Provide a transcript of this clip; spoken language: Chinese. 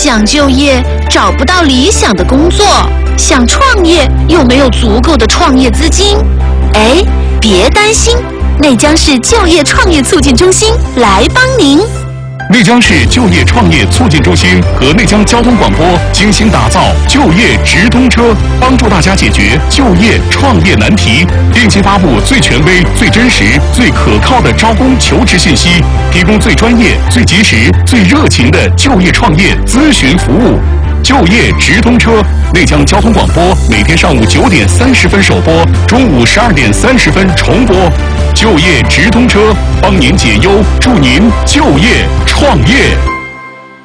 想就业找不到理想的工作，想创业又没有足够的创业资金。哎，别担心，内江市就业创业促进中心来帮您。 内江市就业创业促进中心和内江交通广播精心打造就业直通车，帮助大家解决就业创业难题，定期发布最权威、最真实、最可靠的招工求职信息，提供最专业、最及时、最热情的就业创业咨询服务。就业直通车，内江交通广播每天上午9点30分首播，中午12点30分重播。就业直通车，帮您解忧，助您就业创业。